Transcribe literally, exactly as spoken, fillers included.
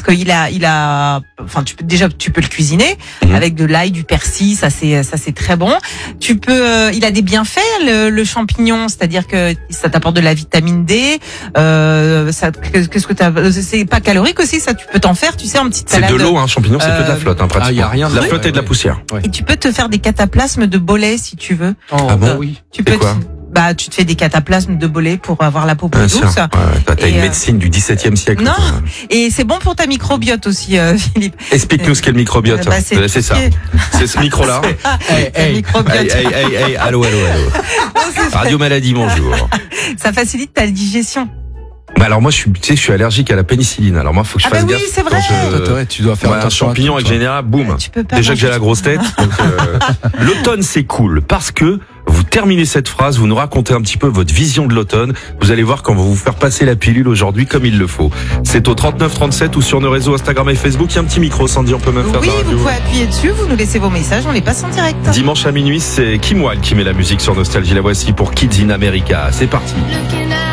qu'il a, il a, enfin, tu peux déjà, tu peux le cuisiner mmh. avec de l'ail, du persil, ça c'est, ça c'est très bon. Tu peux, euh, il a des bienfaits le, le champignon, c'est-à-dire que ça t'apporte de la vitamine D. Euh, ça, qu'est-ce que t'as, c'est pas calorique aussi, ça tu peux t'en faire, tu sais, en petite salade. C'est de l'eau, hein, champignon, c'est euh, que de la flotte, hein, pratiquement. Ah, y a rien de la ouais, flotte ouais, et de la ouais. poussière. Ouais. Et tu peux te faire des cataplasmes de bolet si tu veux. Oh, ah bon, euh, oui. Tu peux. quoi Bah, tu te fais des cataplasmes de bolet pour avoir la peau plus Bien douce. sûr. Ouais, t'as et une euh... médecine du dix-septième siècle. Non, et c'est bon pour ta microbiote aussi, euh, Philippe. Explique-nous ce qu'est le microbiote. Bah, c'est, c'est ça. Est... C'est ce micro-là. hey, hey, microbiote. Hey, hey, hey, hey, allô, allô, allô. Non, Radio Maladie, bonjour. Ça facilite ta digestion. Bah alors moi je suis, tu sais, je suis allergique à la pénicilline. Alors moi faut que je ah fasse bah gaffe. oui, c'est vrai. Je... Toi, ouais, tu dois faire ouais, un champignon avec général, boum. Déjà que j'ai la grosse tête. Donc, euh... l'automne c'est cool parce que vous terminez cette phrase, vous nous racontez un petit peu votre vision de l'automne. Vous allez voir quand on va vous faire passer la pilule aujourd'hui comme il le faut. C'est au trente-neuf trente-sept ou sur nos réseaux Instagram et Facebook. Il y a un petit micro, Sandy, on peut même faire. Oui, vous pouvez appuyer dessus, vous nous laissez vos messages, on les passe en direct. Dimanche à minuit, c'est Kim Wilde qui met la musique sur Nostalgie. La voici pour Kids in America. C'est parti.